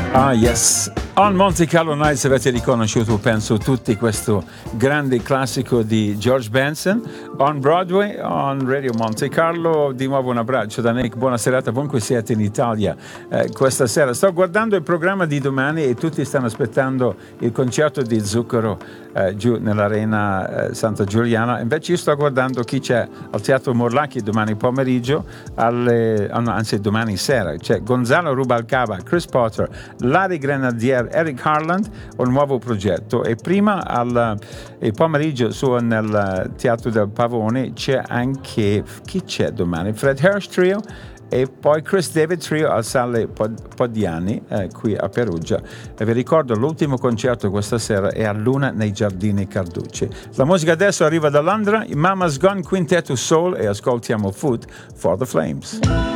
Ah, yes. On Monte Carlo Nights avete riconosciuto, penso, tutti questo grande classico di George Benson. On Broadway, on Radio Monte Carlo. Di nuovo un abbraccio da Nick, buona serata, ovunque siete in Italia questa sera. Sto guardando il programma di domani e tutti stanno aspettando il concerto di Zucchero giù nell'Arena Santa Giuliana. Invece io sto guardando chi c'è al Teatro Morlacchi domani pomeriggio, anzi domani sera. C'è Gonzalo Rubalcaba, Chris Potter, Larry Grenadier, Eric Harland, un nuovo progetto. E prima il pomeriggio nel Teatro del Pavone c'è anche, chi c'è domani? Fred Hirsch Trio e poi Chris David Trio al Sale Podiani qui a Perugia. E vi ricordo l'ultimo concerto questa sera è a Luna nei Giardini Carducci. La musica adesso arriva da Londra, Mama's Gone Quintetto Soul, e ascoltiamo Food for the Flames.